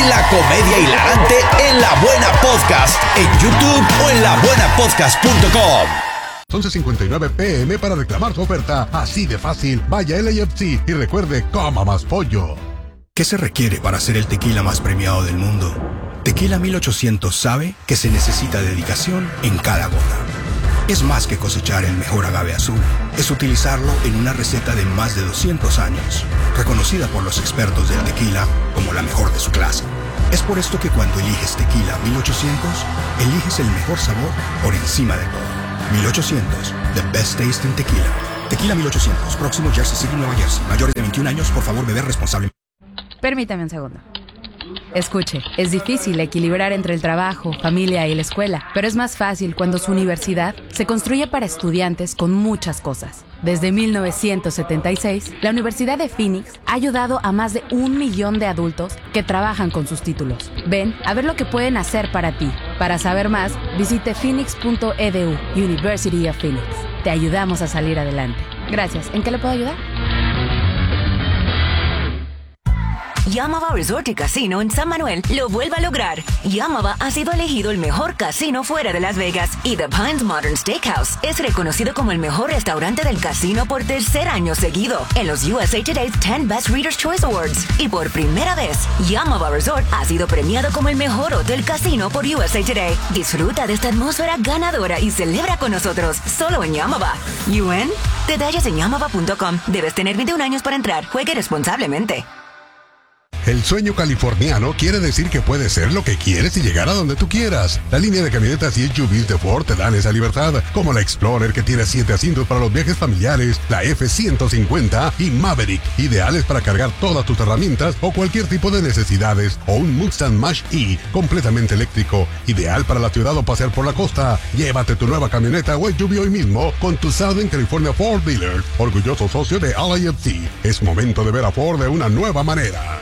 La comedia hilarante en La Buena Podcast, en YouTube o en labuenapodcast.com. 11:59 p.m. para reclamar su oferta. Así de fácil. Vaya a LAFC y recuerde, coma más pollo. ¿Qué se requiere para ser el tequila más premiado del mundo? Tequila 1800 sabe que se necesita dedicación en cada gota. Es más que cosechar el mejor agave azul. Es utilizarlo en una receta de más de 200 años, reconocida por los expertos del tequila como la mejor de su clase. Es por esto que cuando eliges Tequila 1800, eliges el mejor sabor por encima de todo. 1800, the best taste in tequila. Tequila 1800, próximo Jersey City, Nueva Jersey. Mayores de 21 años, por favor, beber responsablemente. Permítame un segundo. Escuche, es difícil equilibrar entre el trabajo, familia y la escuela, pero es más fácil cuando su universidad se construye para estudiantes con muchas cosas. Desde 1976, la Universidad de Phoenix ha ayudado a más de 1 millón de adultos que trabajan con sus títulos. Ven a ver lo que pueden hacer para ti. Para saber más, visite phoenix.edu, University of Phoenix. Te ayudamos a salir adelante. Gracias. ¿En qué le puedo ayudar? Yamava Resort y Casino en San Manuel lo vuelve a lograr. Yamava ha sido elegido el mejor casino fuera de Las Vegas y The Pines Modern Steakhouse es reconocido como el mejor restaurante del casino por 3er año seguido en los USA Today's 10 Best Reader's Choice Awards. Y por primera vez, Yamava Resort ha sido premiado como el mejor hotel casino por USA Today. Disfruta de esta atmósfera ganadora y celebra con nosotros solo en Yamava. ¿UN? Detalles en yamava.com. Debes tener 21 años para entrar. Juegue responsablemente. El sueño californiano quiere decir que puedes ser lo que quieres y llegar a donde tú quieras. La línea de camionetas y SUVs de Ford te dan esa libertad, como la Explorer que tiene 7 asientos para los viajes familiares, la F-150 y Maverick, ideales para cargar todas tus herramientas o cualquier tipo de necesidades, o un Mustang Mach-E completamente eléctrico, ideal para la ciudad o pasear por la costa. Llévate tu nueva camioneta o SUV hoy mismo con tu Southern California Ford Dealer, orgulloso socio de LAFC. Es momento de ver a Ford de una nueva manera.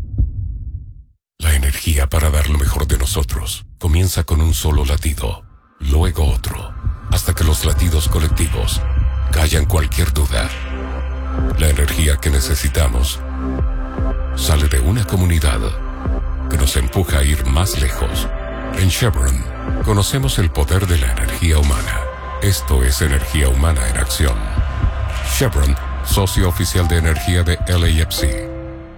La energía para dar lo mejor de nosotros comienza con un solo latido, luego otro, hasta que los latidos colectivos callan cualquier duda. La energía que necesitamos sale de una comunidad que nos empuja a ir más lejos. En Chevron conocemos el poder de la energía humana. Esto es energía humana en acción. Chevron, socio oficial de energía de LAFC.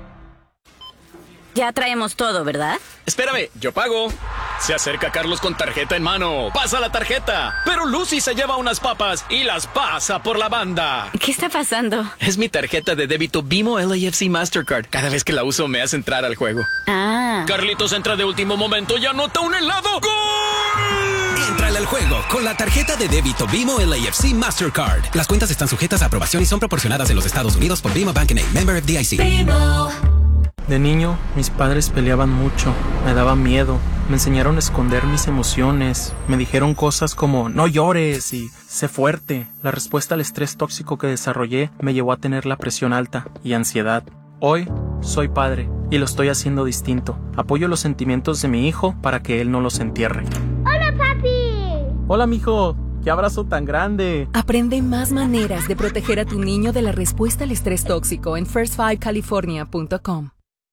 Ya traemos todo, ¿verdad? Espérame, yo pago. Se acerca Carlos con tarjeta en mano. Pasa la tarjeta. Pero Lucy se lleva unas papas y las pasa por la banda. ¿Qué está pasando? Es mi tarjeta de débito Bimo LAFC Mastercard. Cada vez que la uso me hace entrar al juego. Ah. Carlitos entra de último momento y anota un helado. ¡Gol! Entrale al juego con la tarjeta de débito Bimo LAFC Mastercard. Las cuentas están sujetas a aprobación y son proporcionadas en los Estados Unidos por Bimo Bank N.A., member FDIC. Bimo. De niño, mis padres peleaban mucho, me daba miedo, me enseñaron a esconder mis emociones, me dijeron cosas como no llores y sé fuerte. La respuesta al estrés tóxico que desarrollé me llevó a tener la presión alta y ansiedad. Hoy soy padre y lo estoy haciendo distinto. Apoyo los sentimientos de mi hijo para que él no los entierre. ¡Hola, papi! Hola, mijo. ¡Qué abrazo tan grande! Aprende más maneras de proteger a tu niño de la respuesta al estrés tóxico en first5california.com.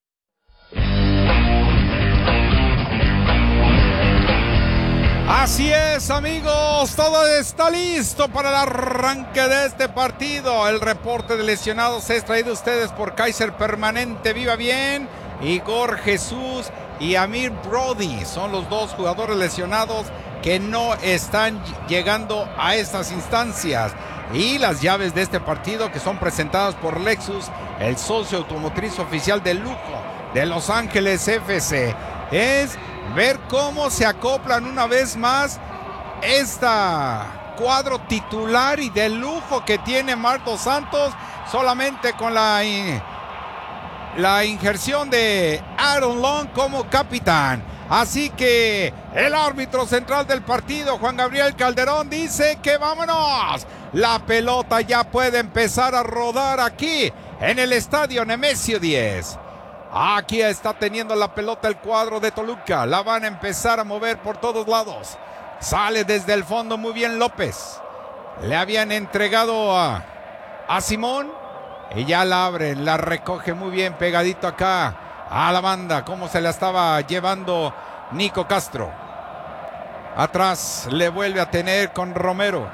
Así es, amigos, todo está listo para el arranque de este partido. El reporte de lesionados es traído a ustedes por Kaiser Permanente Viva Bien. Igor Jesús y Amir Brody son los dos jugadores lesionados que no están llegando a estas instancias. Y las llaves de este partido que son presentadas por Lexus, el socio automotriz oficial de lujo de Los Ángeles FC, es ver cómo se acoplan una vez más esta cuadro titular y de lujo que tiene Marco Santos, solamente con la injerción de Aaron Long como capitán. Así que el árbitro central del partido, Juan Gabriel Calderón, dice que vámonos. La pelota ya puede empezar a rodar aquí en el estadio Nemesio 10. Aquí está teniendo la pelota el cuadro de Toluca. La van a empezar a mover por todos lados. Sale desde el fondo muy bien López. Le habían entregado a Simón. Y ya la abren, la recoge muy bien pegadito acá a la banda, cómo se la estaba llevando Nico Castro. Atrás le vuelve a tener con Romero.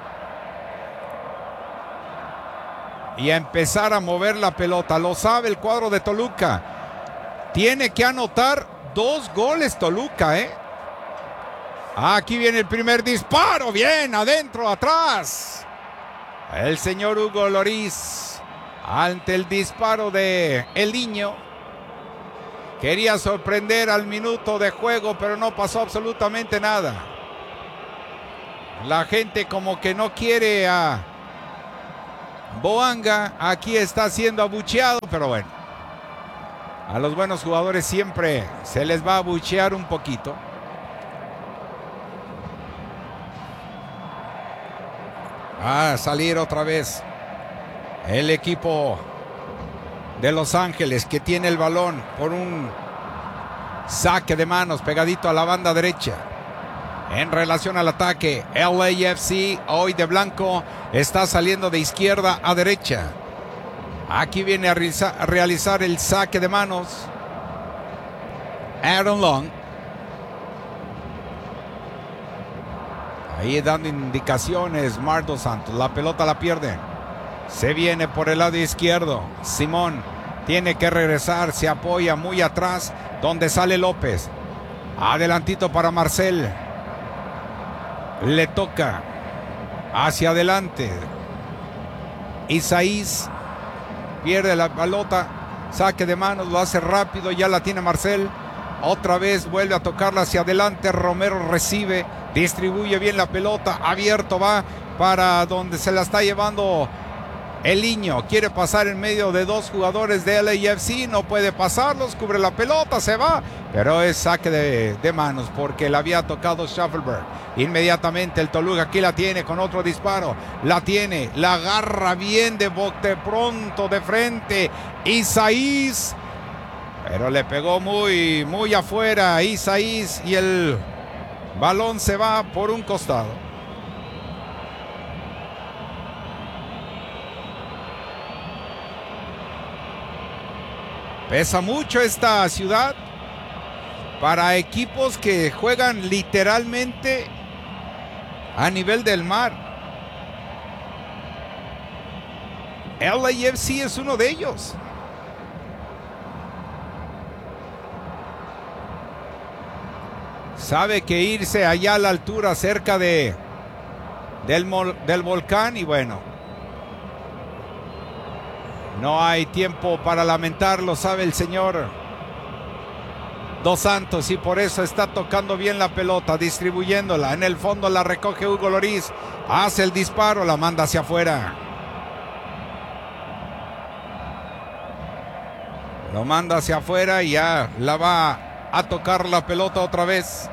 Y a empezar a mover la pelota. Lo sabe el cuadro de Toluca. Tiene que anotar 2 goles Toluca, ¿eh? Aquí viene el primer disparo. Bien, adentro, atrás. El señor Hugo Lloris, ante el disparo de El Niño, quería sorprender al minuto de juego, pero no pasó absolutamente nada. La gente como que no quiere a Boanga. Aquí está siendo abucheado, pero bueno, a los buenos jugadores siempre se les va a abuchear un poquito. A salir otra vez el equipo de Los Ángeles, que tiene el balón por un saque de manos pegadito a la banda derecha. En relación al ataque, LAFC hoy de blanco está saliendo de izquierda a derecha. Aquí viene a realizar el saque de manos Aaron Long. Ahí dando indicaciones Marc Dos Santos. La pelota la pierde. Se viene por el lado izquierdo. Simón tiene que regresar. Se apoya muy atrás donde sale López. Adelantito para Marcel. Le toca hacia adelante. Isaías pierde la pelota. Saque de manos. Lo hace rápido. Ya la tiene Marcel. Otra vez vuelve a tocarla hacia adelante. Romero recibe. Distribuye bien la pelota, abierto va para donde se la está llevando El Niño. Quiere pasar en medio de 2 jugadores de LAFC, no puede pasarlos, cubre la pelota, se va, pero es saque de manos porque la había tocado Schaffelberg. Inmediatamente el Toluca aquí la tiene con otro disparo, la tiene, la agarra bien de bote pronto de frente Isaías, pero le pegó muy afuera Isaías y el balón se va por un costado. Pesa mucho esta ciudad para equipos que juegan literalmente a nivel del mar. LAFC es uno de ellos. Sabe que irse allá a la altura cerca del volcán y bueno, no hay tiempo para lamentarlo, sabe el señor Dos Santos, y por eso está tocando bien la pelota, distribuyéndola. En el fondo la recoge Hugo Lloris, hace el disparo, la manda hacia afuera. Lo manda hacia afuera y ya la va a tocar la pelota otra vez.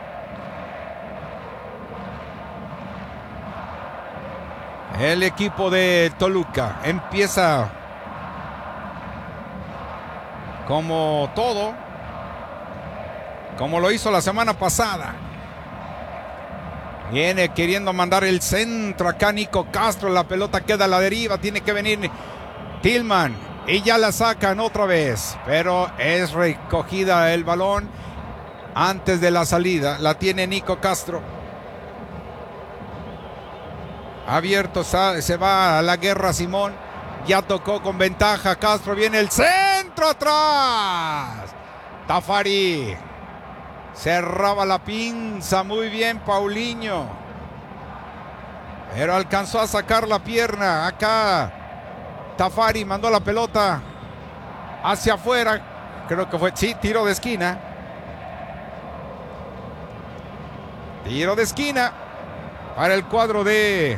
El equipo de Toluca empieza como todo, como lo hizo la semana pasada. Viene queriendo mandar el centro acá Nico Castro, la pelota queda a la deriva, tiene que venir Tillman y ya la sacan otra vez, pero es recogida el balón antes de la salida, la tiene Nico Castro. Abierto, se va a la guerra Simón, ya tocó con ventaja Castro, viene el centro atrás. Tafari cerraba la pinza muy bien Paulinho, pero alcanzó a sacar la pierna. Acá Tafari mandó la pelota hacia afuera, creo que fue, sí, tiro de esquina. Tiro de esquina para el cuadro de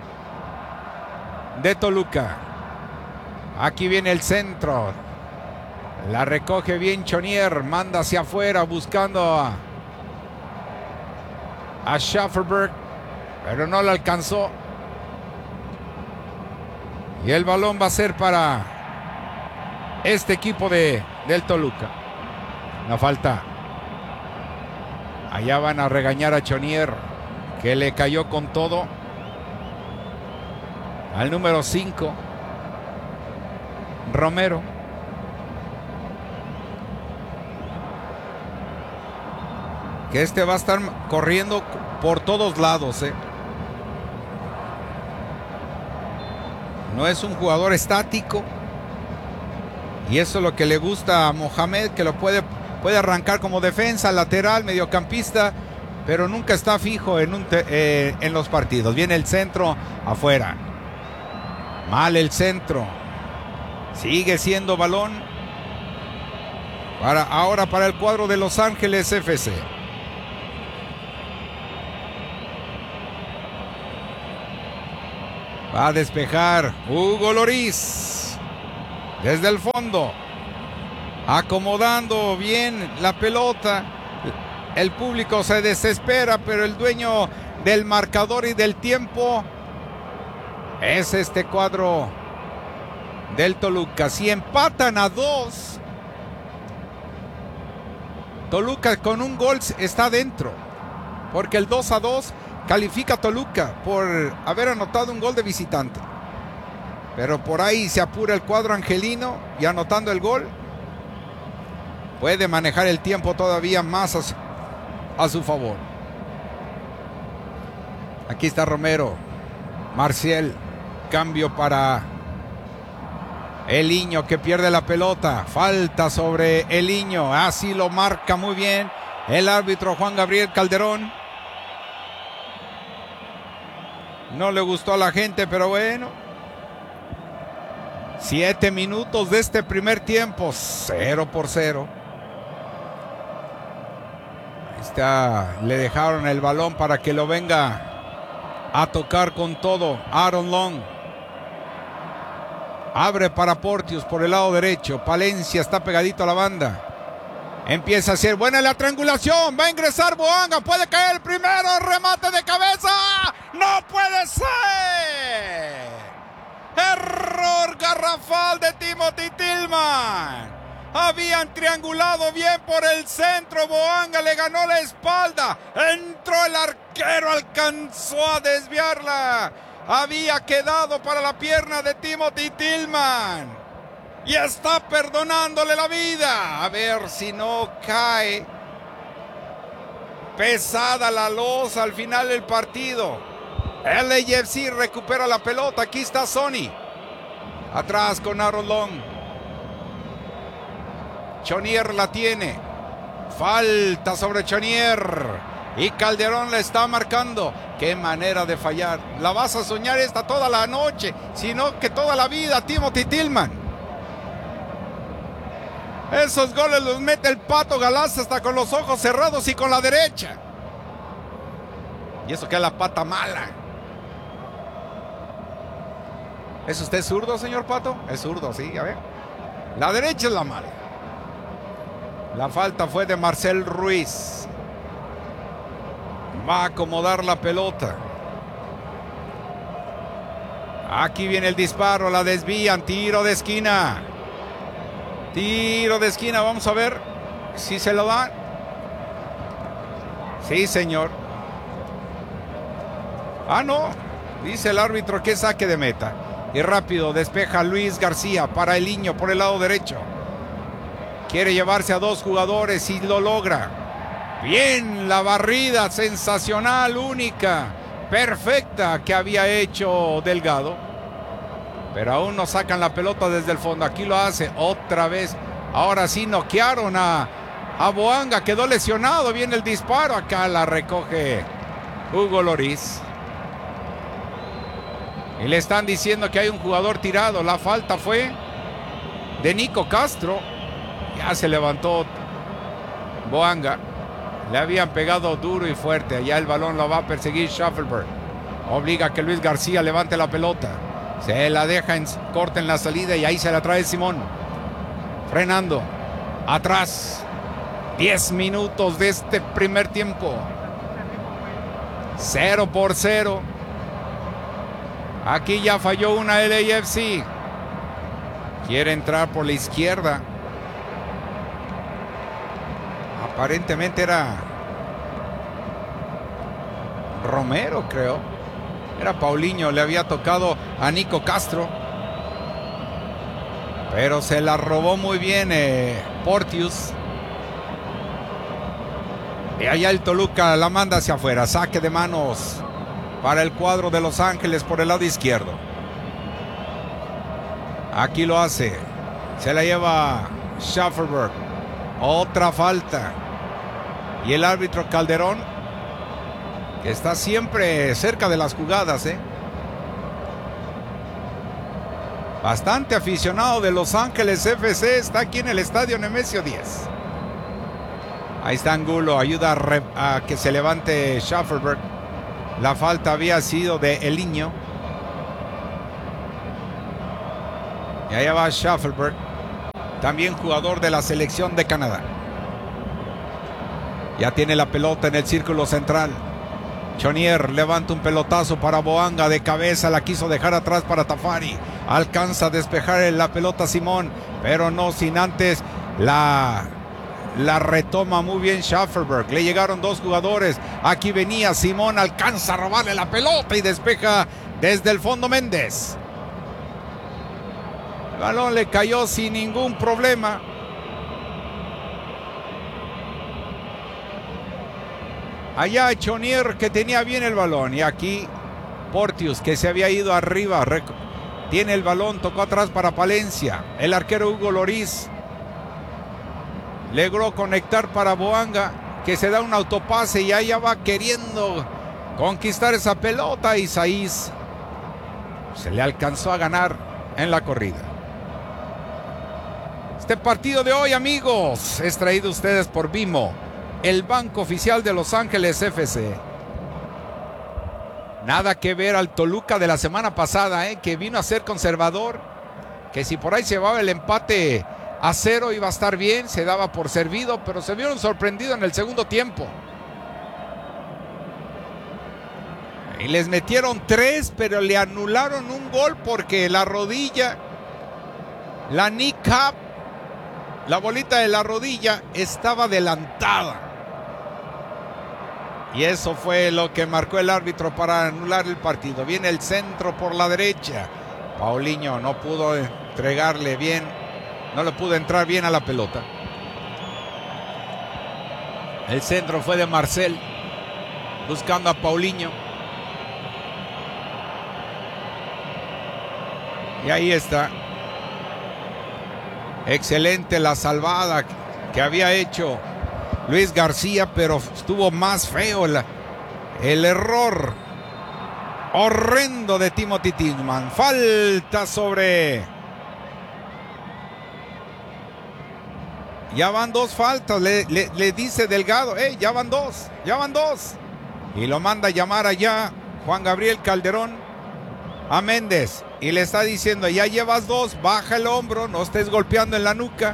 Toluca. Aquí viene el centro, la recoge bien Chonier, manda hacia afuera buscando a Schaffelberg, pero no la alcanzó. Y el balón va a ser para este equipo del Toluca. No falta. Allá van a regañar a Chonier, que le cayó con todo al número 5, Romero. que este va a estar corriendo por todos lados, No es un jugador estático. Y eso es lo que le gusta a Mohamed, que lo puede arrancar como defensa, lateral, mediocampista, pero nunca está fijo en los partidos. Viene el centro afuera. Mal el centro. Sigue siendo balón ahora para el cuadro de Los Ángeles FC. Va a despejar Hugo Lloris desde el fondo, acomodando bien la pelota. El público se desespera, pero el dueño del marcador y del tiempo es este cuadro del Toluca. Si empatan a 2, Toluca con un gol está dentro, porque el 2-2 califica a Toluca por haber anotado un gol de visitante. Pero por ahí se apura el cuadro angelino y anotando el gol puede manejar el tiempo todavía más a su favor. Aquí está Romero. Marcial, cambio para Eliño, que pierde la pelota. Falta sobre Eliño. Así lo marca muy bien el árbitro Juan Gabriel Calderón. No le gustó a la gente, pero bueno. 7 minutos de este primer tiempo. 0-0. Le dejaron el balón para que lo venga a tocar con todo Aaron Long. Abre para Porteous por el lado derecho. Palencia está pegadito a la banda. Empieza a ser buena la triangulación. Va a ingresar Boanga. Puede caer el primero. Remate de cabeza. ¡No puede ser! Error garrafal de Timothy Tillman. Habían triangulado bien por el centro. Boanga le ganó la espalda. Entró el arquero. Alcanzó a desviarla. Había quedado para la pierna de Timothy Tillman. Y está perdonándole la vida. A ver si no cae pesada la losa al final del partido. LAFC recupera la pelota. Aquí está Sonny. Atrás con Aaron Long. Chonier la tiene. Falta sobre Chonier. Y Calderón la está marcando. Qué manera de fallar. La vas a soñar esta toda la noche, sino que toda la vida, Timothy Tillman. Esos goles los mete el Pato Galaz hasta con los ojos cerrados y con la derecha. Y eso que es la pata mala. ¿Es usted zurdo, señor Pato? Es zurdo, sí, a ver. La derecha es la mala. La falta fue de Marcel Ruiz. Va a acomodar la pelota. Aquí viene el disparo, la desvían, tiro de esquina. Tiro de esquina, vamos a ver si se lo dan. Sí, señor. Ah, no. Dice el árbitro que es saque de meta. Y rápido despeja Luis García para Eliño por el lado derecho. Quiere llevarse a 2 jugadores y lo logra. Bien, la barrida sensacional, única, perfecta que había hecho Delgado. Pero aún no sacan la pelota desde el fondo. Aquí lo hace otra vez. Ahora sí noquearon a Boanga. Quedó lesionado. Viene el disparo. Acá la recoge Hugo Lloris. Y le están diciendo que hay un jugador tirado. La falta fue de Nico Castro. Ya se levantó Boanga. Le habían pegado duro y fuerte. Allá el balón lo va a perseguir Schaffelberg. Obliga a que Luis García levante la pelota. Se la deja corta en la salida y ahí se la trae Simón. Frenando. Atrás. 10 minutos de este primer tiempo. 0-0. Aquí ya falló una LAFC. Quiere entrar por la izquierda. Aparentemente era Romero, creo. Era Paulinho, le había tocado a Nico Castro. Pero se la robó muy bien Porteous. Y allá el Toluca la manda hacia afuera. Saque de manos para el cuadro de Los Ángeles por el lado izquierdo. Aquí lo hace. Se la lleva Schafferberg. Otra falta. Y el árbitro Calderón, que está siempre cerca de las jugadas, Bastante aficionado de Los Ángeles FC. Está aquí en el estadio Nemesio 10. Ahí está Angulo. Ayuda a que se levante Schafferberg. La falta había sido de Eliño. Y allá va Schafferberg. También jugador de la selección de Canadá. Ya tiene la pelota en el círculo central. Chonier levanta un pelotazo para Boanga de cabeza. La quiso dejar atrás para Tafari. Alcanza a despejar la pelota Simón. Pero no sin antes la retoma muy bien Schafferberg. Le llegaron dos jugadores. Aquí venía Simón. Alcanza a robarle la pelota y despeja desde el fondo Méndez. El balón le cayó sin ningún problema. Allá Chonier, que tenía bien el balón. Y aquí Portius, que se había ido arriba. Tiene el balón, tocó atrás para Palencia. El arquero Hugo Lloris logró conectar para Boanga, que se da un autopase y allá va queriendo conquistar esa pelota. Y Saiz se le alcanzó a ganar en la corrida. Este partido de hoy, amigos, es traído a ustedes por Bimbo, el banco oficial de Los Ángeles FC. Nada que ver al Toluca de la semana pasada, que vino a ser conservador, que si por ahí se llevaba el empate a 0 iba a estar bien, se daba por servido, pero se vieron sorprendidos en el segundo tiempo. Y les metieron 3, pero le anularon un gol porque la rodilla, la kneecap, la bolita de la rodilla estaba adelantada. Y eso fue lo que marcó el árbitro para anular el partido. Viene el centro por la derecha. Paulinho no pudo entregarle bien, no le pudo entrar bien a la pelota. El centro fue de Marcel, buscando a Paulinho. Y ahí está. Excelente la salvada que había hecho Luis García, pero estuvo más feo el error horrendo de Timothy Tillman. Falta sobre... Ya van 2 faltas, le dice Delgado, ya van dos. Y lo manda a llamar allá Juan Gabriel Calderón a Méndez. Y le está diciendo, ya llevas 2, baja el hombro, no estés golpeando en la nuca.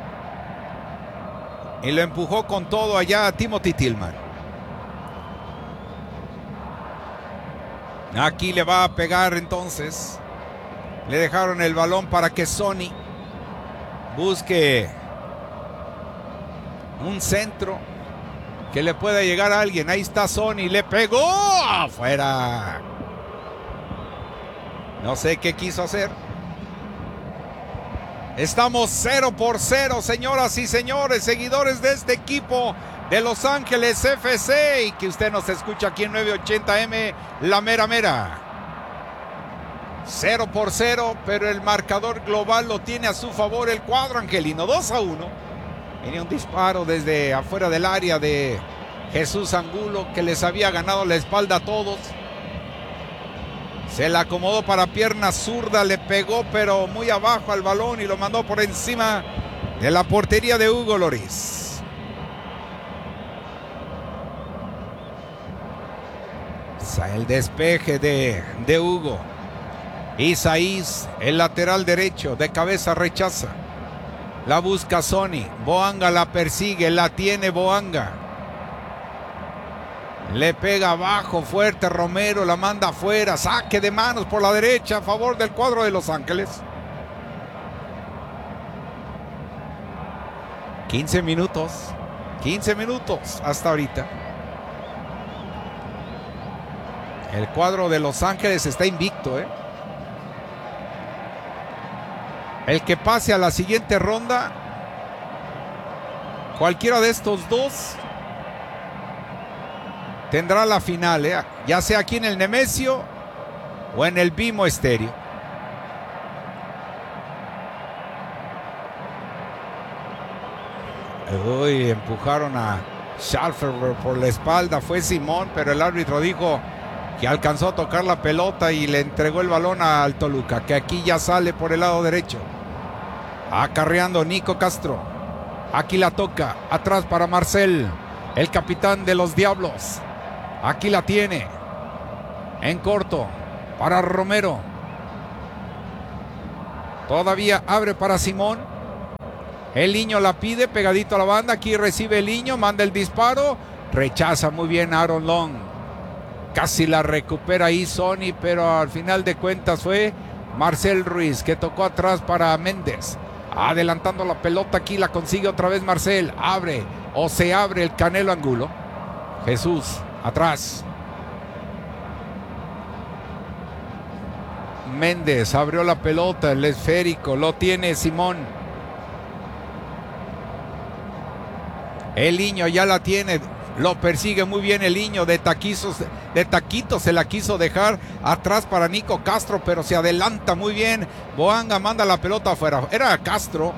Y lo empujó con todo allá a Timothy Tillman. Aquí le va a pegar entonces. Le dejaron el balón para que Sonny busque un centro que le pueda llegar a alguien. Ahí está Sonny, le pegó afuera. No sé qué quiso hacer. Estamos 0-0, señoras y señores, seguidores de este equipo de Los Ángeles FC, y que usted nos escucha aquí en 980M, La Mera Mera. 0-0, pero el marcador global lo tiene a su favor el cuadro angelino. 2-1. Viene un disparo desde afuera del área de Jesús Angulo, que les había ganado la espalda a todos. Se la acomodó para pierna zurda, le pegó pero muy abajo al balón y lo mandó por encima de la portería de Hugo Lloris. El despeje de Hugo. Isaías, el lateral derecho, de cabeza rechaza. La busca Sonny. Boanga la persigue, la tiene Boanga. Le pega abajo fuerte Romero, la manda afuera. Saque de manos por la derecha a favor del cuadro de Los Ángeles. 15 minutos hasta ahorita. El cuadro de Los Ángeles está invicto, El que pase a la siguiente ronda, cualquiera de estos dos tendrá la final, ya sea aquí en el Nemesio o en el Bimo Estéreo. Uy, empujaron a Schafferberg por la espalda, fue Simón, pero el árbitro dijo que alcanzó a tocar la pelota y le entregó el balón al Toluca, que aquí ya sale por el lado derecho. Acarreando Nico Castro. Aquí la toca, atrás para Marcel, el capitán de los Diablos. Aquí la tiene, en corto, para Romero. Todavía abre para Simón. El Niño la pide, pegadito a la banda. Aquí recibe el Niño, manda el disparo. Rechaza muy bien Aaron Long. Casi la recupera ahí Sony, pero al final de cuentas fue Marcel Ruiz, que tocó atrás para Méndez. Adelantando la pelota, aquí la consigue otra vez Marcel. Abre, o se abre el Canelo Angulo. Jesús, atrás. Méndez abrió la pelota, el esférico, lo tiene Simón. El Niño ya la tiene, lo persigue muy bien el Niño, de taquito se la quiso dejar atrás para Nico Castro, pero se adelanta muy bien. Boanga manda la pelota afuera, era Castro.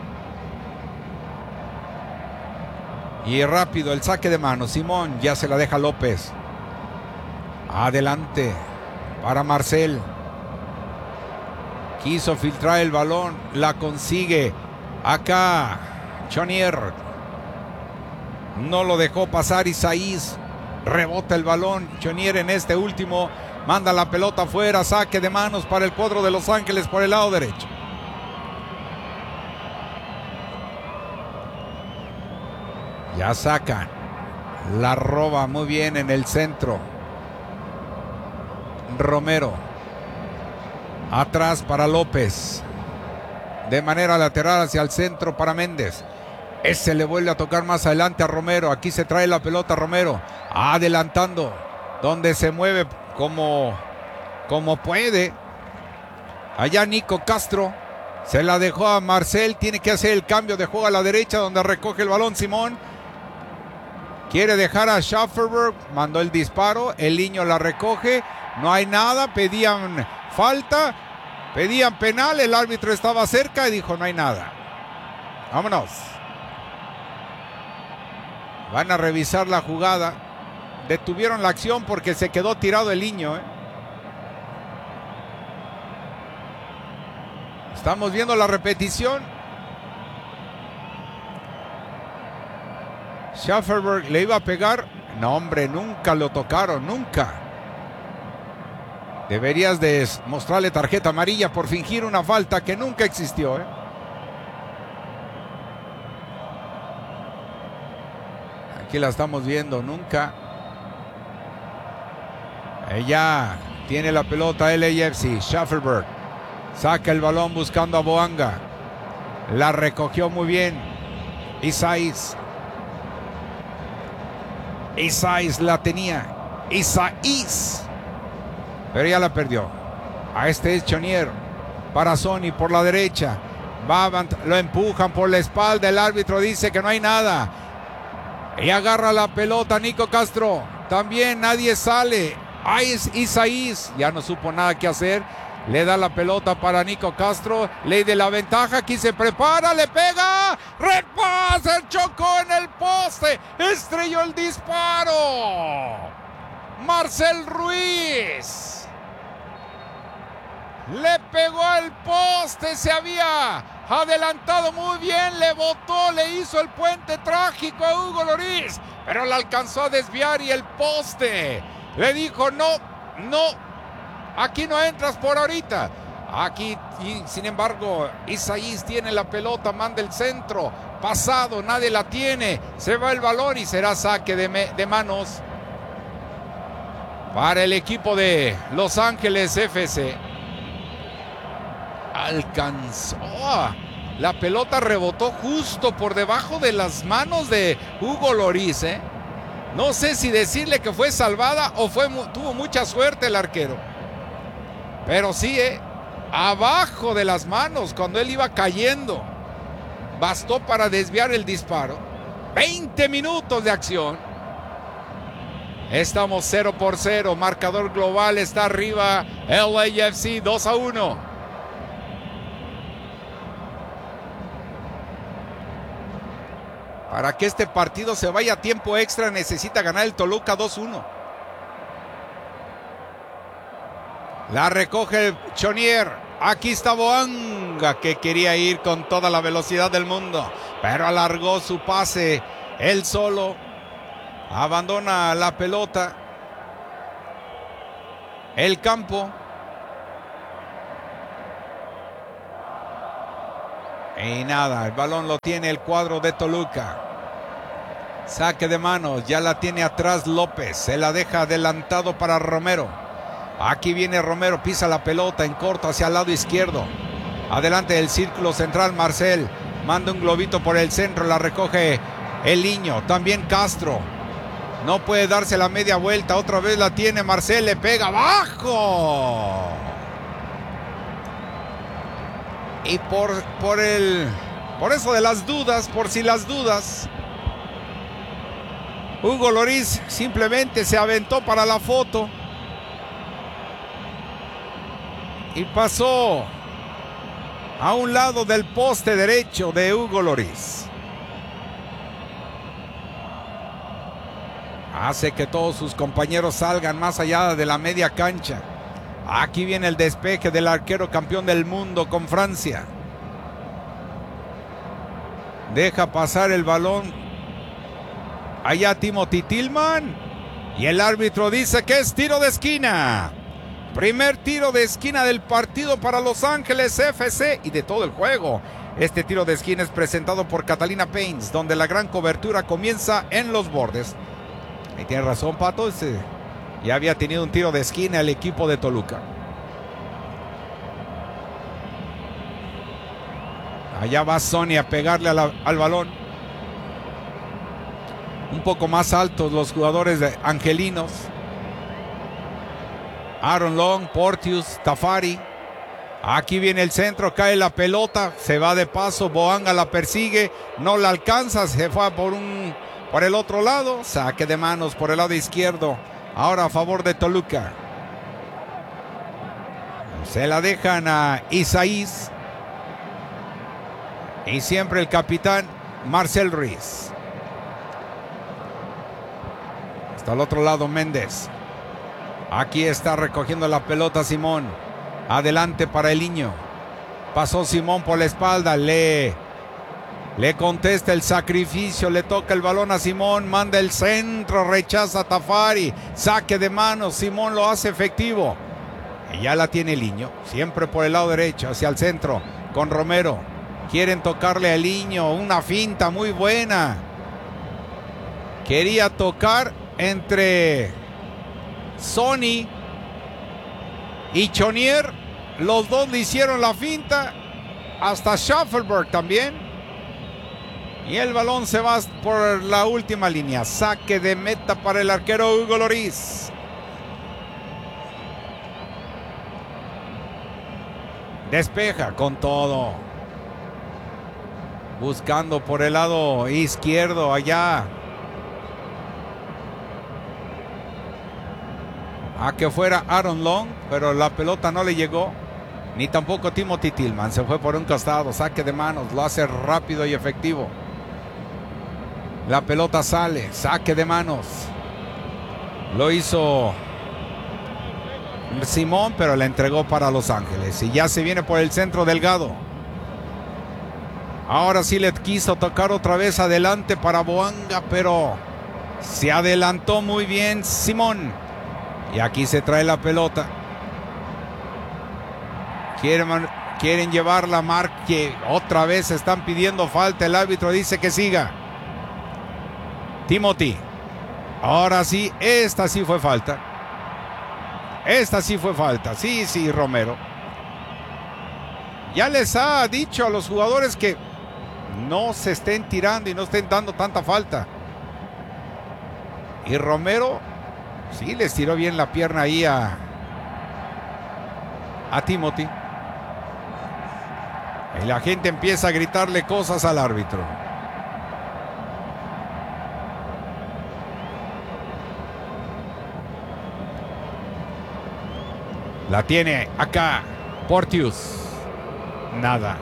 Y rápido el saque de mano, Simón ya se la deja López. Adelante para Marcel. Quiso filtrar el balón, la consigue acá Chonier. No lo dejó pasar Isaías. Rebota el balón. Chonier en este último. Manda la pelota afuera. Saque de manos para el cuadro de Los Ángeles por el lado derecho. Ya sacan. La roba muy bien en el centro. Romero. Atrás para López. De manera lateral hacia el centro para Méndez. Ese le vuelve a tocar más adelante a Romero. Aquí se trae la pelota Romero. Adelantando. Donde se mueve como puede. Allá Nico Castro. Se la dejó a Marcel. Tiene que hacer el cambio de juego a la derecha, donde recoge el balón Simón. Quiere dejar a Schafferberg. Mandó el disparo. El Niño la recoge. No hay nada. Pedían falta. Pedían penal. El árbitro estaba cerca y dijo no hay nada. Vámonos. Van a revisar la jugada. Detuvieron la acción porque se quedó tirado el Niño. Estamos viendo la repetición. Schafferberg le iba a pegar. No, hombre, nunca lo tocaron, nunca. Deberías de mostrarle tarjeta amarilla por fingir una falta que nunca existió. Aquí la estamos viendo, nunca. Ella tiene la pelota LAFC. Schafferberg saca el balón buscando a Boanga. La recogió muy bien Isaías. Isaías la tenía. Isaías. Pero ya la perdió. A este es Chonier. Para Sony por la derecha. Lo empujan por la espalda. El árbitro dice que no hay nada. Y agarra la pelota Nico Castro. También nadie sale. Ahí es Isaías. Ya no supo nada que hacer. Le da la pelota para Nico Castro. Ley de la ventaja. Aquí se prepara. Le pega. Repasa. Chocó en el poste. Estrelló el disparo. Marcel Ruiz. Le pegó al poste. Se había adelantado muy bien. Le botó. Le hizo el puente trágico a Hugo Lloris. Pero la alcanzó a desviar y el poste le dijo no. Aquí no entras por ahorita. Aquí, y sin embargo, Isaías tiene la pelota, manda el centro. Pasado, nadie la tiene. Se va el balón y será saque de manos para el equipo de Los Ángeles FC. Alcanzó. La pelota rebotó justo por debajo de las manos de Hugo Lloris. No sé si decirle que fue salvada o tuvo mucha suerte el arquero. Pero sí, abajo de las manos cuando él iba cayendo. Bastó para desviar el disparo. 20 minutos de acción. Estamos 0-0. Marcador global está arriba. LAFC 2-1. Para que este partido se vaya a tiempo extra necesita ganar el Toluca 2-1. La recoge Chonier. Aquí está Boanga, que quería ir con toda la velocidad del mundo, pero alargó su pase él solo. Abandona la pelota. El campo. Y nada, el balón lo tiene el cuadro de Toluca. Saque de manos, ya la tiene atrás López. Se la deja adelantado para Romero. Aquí viene Romero, pisa la pelota en corto hacia el lado izquierdo. Adelante del círculo central Marcel. Manda un globito por el centro, la recoge el Niño. También Castro. No puede darse la media vuelta. Otra vez la tiene Marcel. Le pega abajo. Y por eso de las dudas, por si las dudas, Hugo Lloris simplemente se aventó para la foto. Y pasó a un lado del poste derecho de Hugo Lloris. Hace que todos sus compañeros salgan más allá de la media cancha. Aquí viene el despeje del arquero campeón del mundo con Francia. Deja pasar el balón allá Timothy Tillman. Y el árbitro dice que es tiro de esquina. Primer tiro de esquina del partido para Los Ángeles FC y de todo el juego. Este tiro de esquina es presentado por Catalina Paints, donde la gran cobertura comienza en los bordes. Y tiene razón, Pato. Ya había tenido un tiro de esquina el equipo de Toluca. Allá va Sonny a pegarle al balón. Un poco más altos los jugadores angelinos. Aaron Long, Porteous, Tafari. Aquí viene el centro, cae la pelota, se va de paso, Boanga la persigue, no la alcanza, se fue por el otro lado, saque de manos por el lado izquierdo, ahora a favor de Toluca. Se la dejan a Isaías y siempre el capitán Marcel Ruiz. Hasta el otro lado Méndez. Aquí está recogiendo la pelota Simón. Adelante para el Niño. Pasó Simón por la espalda. Le contesta el sacrificio. Le toca el balón a Simón. Manda el centro. Rechaza a Tafari. Saque de manos. Simón lo hace efectivo. Y ya la tiene el Niño. Siempre por el lado derecho. Hacia el centro. Con Romero. Quieren tocarle al Niño. Una finta muy buena. Quería tocar entre Sonny y Chonier. Los dos le hicieron la finta. Hasta Schaffelberg también. Y el balón se va por la última línea. Saque de meta para el arquero Hugo Lloris. Despeja con todo. Buscando por el lado izquierdo allá. A que fuera Aaron Long, pero la pelota no le llegó. Ni tampoco Timothy Tillman. Se fue por un costado. Saque de manos. Lo hace rápido y efectivo. La pelota sale. Saque de manos. Lo hizo Simón, pero la entregó para Los Ángeles. Y ya se viene por el centro Delgado. Ahora sí le quiso tocar otra vez adelante para Boanga, pero se adelantó muy bien Simón. Y aquí se trae la pelota. Quieren llevarla a Marque. Otra vez están pidiendo falta. El árbitro dice que siga. Timothy. Ahora sí, esta sí fue falta. Esta sí fue falta. Sí, Romero. Ya les ha dicho a los jugadores que no se estén tirando y no estén dando tanta falta. Y Romero sí les tiró bien la pierna ahí a Timothy. Y la gente empieza a gritarle cosas al árbitro. La tiene acá Porteous. Nada.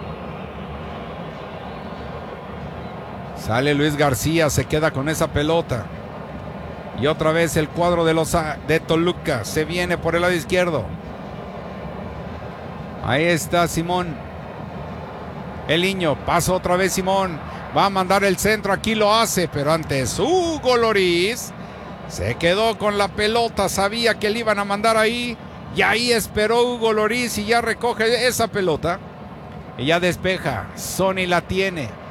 Sale Luis García, se queda con esa pelota. Y otra vez el cuadro de Toluca se viene por el lado izquierdo. Ahí está Simón. El niño, pasa otra vez Simón. Va a mandar el centro, aquí lo hace, pero antes Hugo Lloris se quedó con la pelota, sabía que le iban a mandar ahí. Y ahí esperó Hugo Lloris y ya recoge esa pelota. Y ya despeja, Sonny la tiene.